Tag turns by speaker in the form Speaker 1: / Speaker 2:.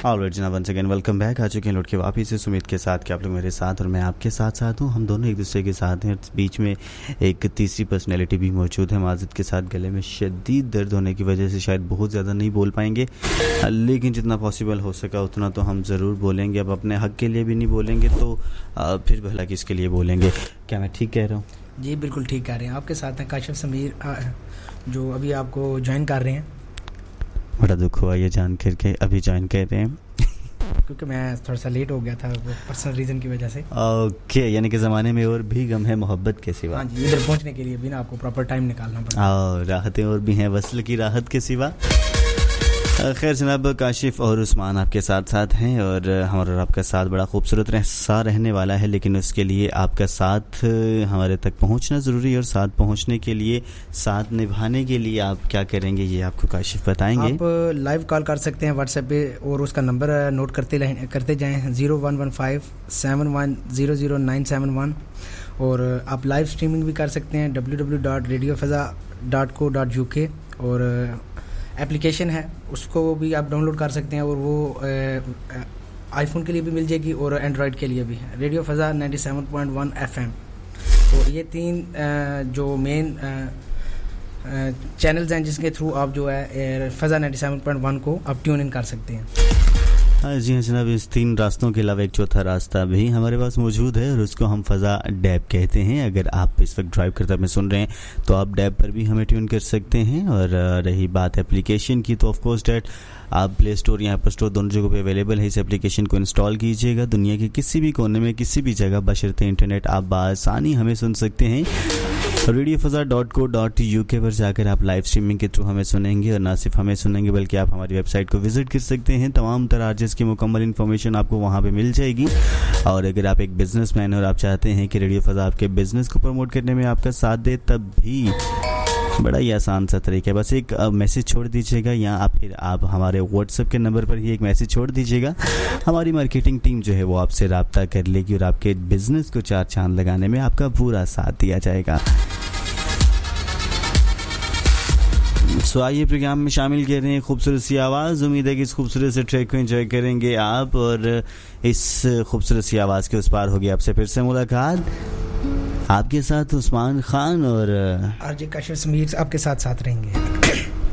Speaker 1: Alright जनाब, once again welcome back. आ चुके हैं लौट के वापस से सुमित के साथ कि आप लोग मेरे साथ और मैं आपके साथ हूँ। हम दोनों एक दूसरे के साथ हैं। बीच में एक तीसरी पर्सनैलिटी भी मौजूद है माजिद के साथ। गले में शदीद दर्द होने की वजह से शायद बहुत ज़्यादा नहीं बोल पाएंगे, लेकिन जितना पॉसिबल हो सका उतना तो हम ज़रूर बोलेंगे। अब अपने हक़ के लिए भी नहीं बोलेंगे तो फिर भला किसके लिए बोलेंगे। क्या मैं ठीक कह रहा हूँ?
Speaker 2: जी बिल्कुल ठीक कह रहे हैं। आपके साथ हैं काशिफ समीर जो अभी आपको ज्वाइन कर रहे हैं।
Speaker 1: बड़ा दुख हुआ ये जान करके अभी ज्वाइन कर रहे हैं
Speaker 2: क्योंकि मैं थोड़ा सा लेट हो गया था वो पर्सनल रीज़न की वजह से।
Speaker 1: ओके, यानी कि ज़माने में और भी गम है मोहब्बत के सिवा।
Speaker 2: हाँ जी, इधर पहुंचने के लिए भी ना आपको प्रॉपर टाइम निकालना पड़ता
Speaker 1: है। राहतें और भी हैं वस्ल की राहत के सिवा। खैर जनाब, काशिफ और उस्मान आपके साथ हैं और हमारा और आपका साथ बड़ा खूबसूरत रहने वाला है, लेकिन उसके लिए आपका साथ हमारे तक पहुंचना ज़रूरी है। और साथ पहुंचने के लिए, साथ निभाने के लिए आप क्या करेंगे ये आपको काशिफ बताएंगे।
Speaker 2: आप लाइव कॉल कर सकते हैं व्हाट्सएप पे और उसका नंबर नोट करते जाएँ 011571000971। और आप लाइव स्ट्रीमिंग भी कर सकते हैं www.radiofaza.co.uk और एप्लीकेशन है उसको भी आप डाउनलोड कर सकते हैं और वो आईफोन के लिए भी मिल जाएगी और एंड्रॉयड के लिए भी है। Radio फ़ज़ा 97.1 FM। तो ये तीन जो मेन चैनल्स हैं जिसके थ्रू आप जो है फ़ज़ा 97.1 को आप ट्यून इन कर सकते हैं।
Speaker 1: जी हाँ जनाब, इस तीन रास्तों के अलावा एक चौथा रास्ता भी हमारे पास मौजूद है और उसको हम फ़ज़ा डैब कहते हैं। अगर आप इस वक्त ड्राइव करते हुए सुन रहे हैं तो आप डैब पर भी हमें ट्यून कर सकते हैं। और रही बात एप्लीकेशन की तो ऑफ कोर्स डैट आप प्ले स्टोर या ऐप स्टोर दोनों जगहों पे अवेलेबल है। इस एप्लीकेशन को इंस्टॉल कीजिएगा। दुनिया के किसी भी कोने में किसी भी जगह बशर्ते इंटरनेट आप बआसानी हमें सुन सकते हैं। radiofaza.co.uk पर जाकर आप लाइव स्ट्रीमिंग के थ्रू हमें सुनेंगे और ना सिर्फ हमें सुनेंगे बल्कि आप हमारी वेबसाइट को विजिट कर सकते हैं। तमाम तरह की मुकम्मल इन्फॉर्मेशन आपको वहाँ पे मिल जाएगी। और अगर आप एक बिजनेसमैन हैं और आप चाहते हैं कि रेडियो फ़ज़ा आपके बिजनेस को प्रमोट करने में आपका साथ दे, तब भी बड़ा ही आसान सा तरीका है। बस एक मैसेज छोड़ दीजिएगा या आप हमारे व्हाट्सएप के नंबर पर ही एक मैसेज छोड़ दीजिएगा। हमारी मार्केटिंग टीम जो है वो आपसे रब्ता कर लेगी और आपके बिजनेस को चार चांद लगाने में आपका पूरा साथ दिया जाएगा। सो आइए प्रोग्राम में शामिल कर रहे हैं खूबसूरत सी आवाज़। उम्मीद है कि इस खूबसूरत से ट्रैक को एंजॉय करेंगे आप। और इस खूबसूरत सी आवाज़ के उस पार होगी आपसे फिर से मुलाकात। आपके साथ उस्मान खान और
Speaker 2: आरजे काशिफ समीर आपके साथ रहेंगे।